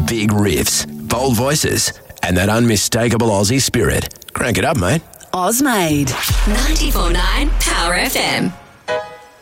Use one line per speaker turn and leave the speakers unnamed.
Big riffs, bold voices, and that unmistakable Aussie spirit. Crank it up, mate.
Ozmade.
94.9 Power FM.